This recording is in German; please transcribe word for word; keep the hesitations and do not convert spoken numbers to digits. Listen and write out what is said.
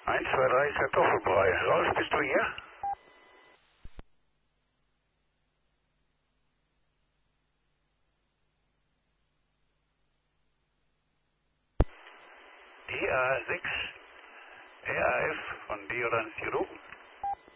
eins, zwei, drei, Kartoffelbrei. Rolf, bist du hier? D A sechs R A F von Dioran Sirup.